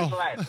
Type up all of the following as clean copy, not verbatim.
glad.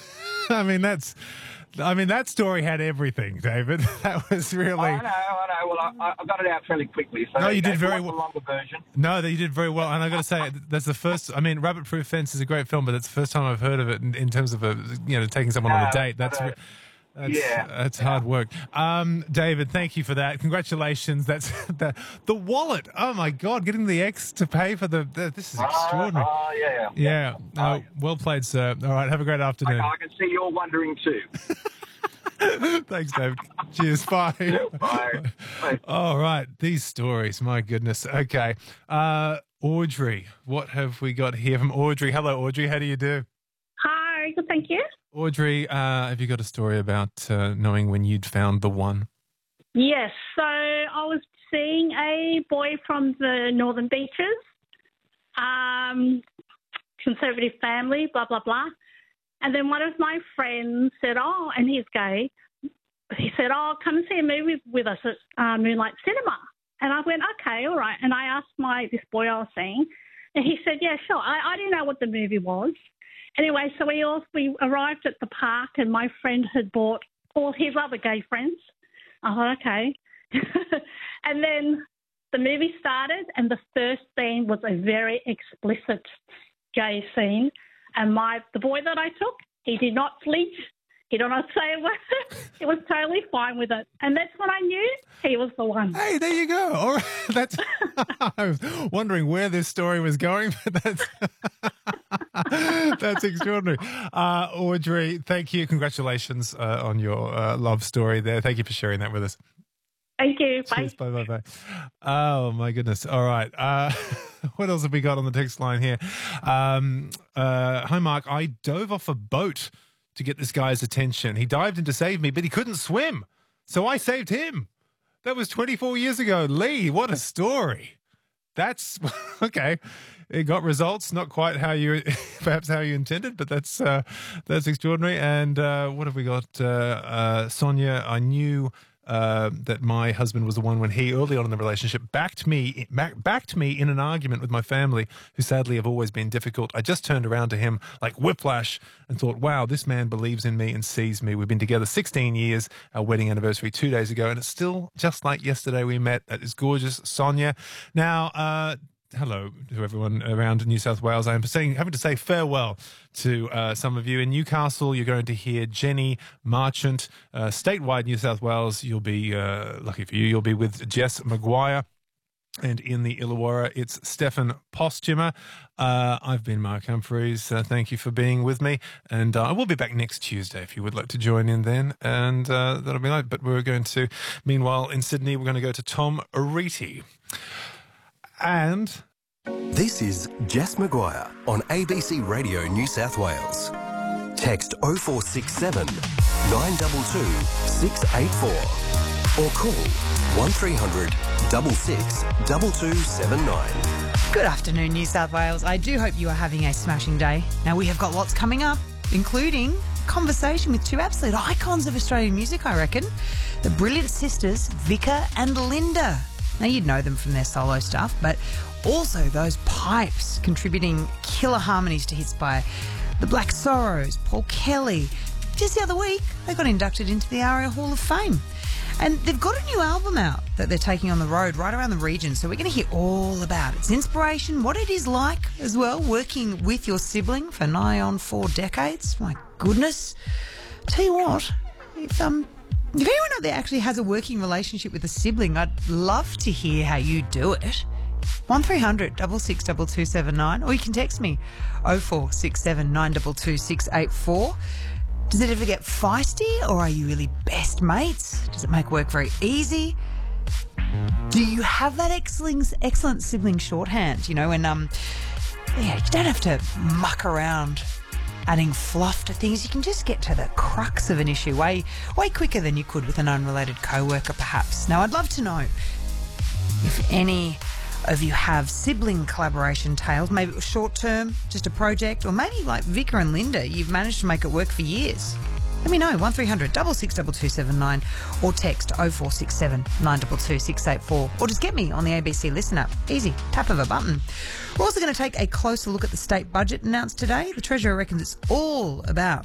I mean, that story had everything, David. That was really... I know. Well, I got it out fairly quickly. So no, you did very well. The longer version. No, you did very well. And I got to say, that's the first... I mean, Rabbit Proof Fence is a great film, but it's the first time I've heard of it in terms of, taking someone on a date. That's hard work. David, thank you for that. Congratulations. That's the wallet. Oh, my God, getting the ex to pay for this is extraordinary. Yeah. Well played, sir. All right, have a great afternoon. I can see you're wondering too. Thanks, David. Cheers. Bye. Bye. All right. These stories, my goodness. Okay. Audrey, what have we got here from Audrey? Hello, Audrey. How do you do? Hi, good, thank you. Audrey, have you got a story about knowing when you'd found the one? Yes, so I was seeing a boy from the Northern Beaches, conservative family, blah, blah, blah. And then one of my friends said, and he's gay, he said, come and see a movie with us at Moonlight Cinema. And I went, okay, all right. And I asked this boy I was seeing, and he said, yeah, sure. I didn't know what the movie was. Anyway, so we arrived at the park, and my friend had bought all his other gay friends. I thought, okay. And then the movie started, and the first scene was a very explicit gay scene. And the boy that I took, he did not flinch. He did not say a word. He was totally fine with it. And that's when I knew he was the one. Hey, there you go. All right. I was wondering where this story was going, but that's extraordinary. Audrey, thank you. Congratulations on your love story there. Thank you for sharing that with us. Thank you. Cheers. Bye. Bye. Oh, my goodness. All right. What else have we got on the text line here? Hi, Mark. I dove off a boat to get this guy's attention. He dived in to save me, but he couldn't swim. So I saved him. That was 24 years ago. Lee, what a story. That's okay. It got results, not quite perhaps how you intended, but that's extraordinary. And what have we got? Sonia, I knew that my husband was the one when he, early on in the relationship, backed me in an argument with my family, who sadly have always been difficult. I just turned around to him like whiplash and thought, wow, this man believes in me and sees me. We've been together 16 years, our wedding anniversary 2 days ago, and it's still just like yesterday we met. That is gorgeous, Sonia. Now, hello to everyone around New South Wales. I'm having to say farewell to some of you. In Newcastle, you're going to hear Jenny Marchant. Statewide New South Wales, you'll be, lucky for you, you'll be with Jess Maguire. And in the Illawarra, it's Stefan Postuma. I've been Mark Humphreys. Thank you for being with me. And I will be back next Tuesday if you would like to join in then. And that'll be nice. But we're going to, meanwhile, in Sydney, we're going to go to Tom Ariti. And this is Jess Maguire on ABC Radio New South Wales. Text 0467 922 684 or call 1300 66 2279. Good afternoon, New South Wales. I do hope you are having a smashing day. Now, we have got lots coming up, including conversation with two absolute icons of Australian music, I reckon. The brilliant sisters, Vika and Linda. Now, you'd know them from their solo stuff, but also those pipes contributing killer harmonies to hits by the Black Sorrows, Paul Kelly. Just the other week, they got inducted into the ARIA Hall of Fame. And they've got a new album out that they're taking on the road right around the region, so we're going to hear all about its inspiration, what it is like as well, working with your sibling for nigh on 4 decades. My goodness. Tell you what, if anyone out there actually has a working relationship with a sibling, I'd love to hear how you do it. 1300 662279, or you can text me 0467 922 684. Does it ever get feisty, or are you really best mates? Does it make work very easy? Do you have that excellent sibling shorthand? You know, when you don't have to muck around adding fluff to things. You can just get to the crux of an issue way quicker than you could with an unrelated co-worker, perhaps. Now, I'd love to know if any of you have sibling collaboration tales. Maybe it was short-term, just a project, or maybe like Vika and Linda, you've managed to make it work for years. Let me know, 1300 662279, or text 0467 922 684, or just get me on the ABC Listen app. Easy, tap of a button. We're also going to take a closer look at the state budget announced today. The Treasurer reckons it's all about